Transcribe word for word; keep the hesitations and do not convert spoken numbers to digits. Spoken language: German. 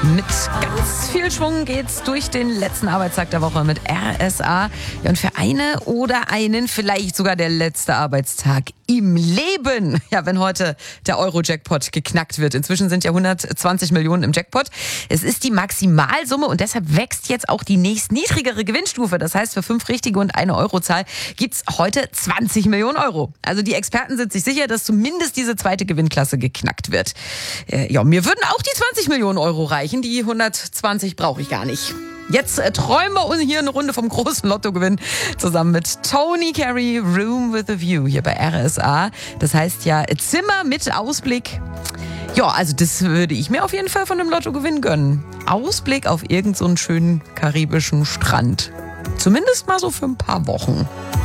Mit ganz viel Schwung geht's durch den letzten Arbeitstag der Woche mit R S A. Ja, und für eine oder einen vielleicht sogar der letzte Arbeitstag im Leben. Ja, wenn heute der Euro-Jackpot geknackt wird. Inzwischen sind ja hundertzwanzig Millionen im Jackpot. Es ist die Maximalsumme und deshalb wächst jetzt auch die nächstniedrigere Gewinnstufe. Das heißt, für fünf richtige und eine Eurozahl gibt's heute zwanzig Millionen Euro. Also die Experten sind sich sicher, dass zumindest diese zweite Gewinnklasse geknackt wird. Äh, ja, mir würden auch die zwanzig Millionen Euro reichen. Die hundertzwanzig brauche ich gar nicht. Jetzt äh, träumen wir uns hier eine Runde vom großen Lottogewinn zusammen mit Tony Carey, Room with a View hier bei R S A. Das heißt ja Zimmer mit Ausblick. Ja, also das würde ich mir auf jeden Fall von dem Lottogewinn gönnen. Ausblick auf irgendeinen so schönen karibischen Strand. Zumindest mal so für ein paar Wochen.